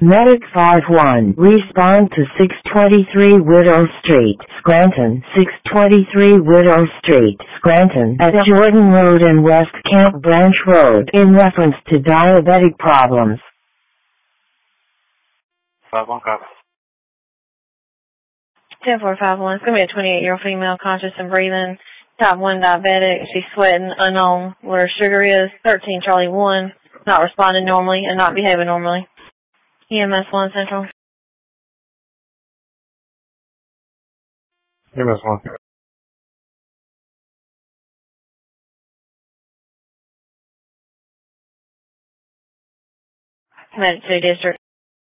Medic 5-1, respond to 623 Widow Street, Scranton. 623 Widow Street, Scranton, at Jordan Road and West Camp Branch Road, in reference to diabetic problems. 5-1 copy. 10451, it's going to be a 28-year-old female, conscious and breathing, type 1 diabetic. She's sweating, unknown what her sugar is, 13 Charlie 1, not responding normally and not behaving normally. EMS 1 Central. EMS 1. Medic 2 District.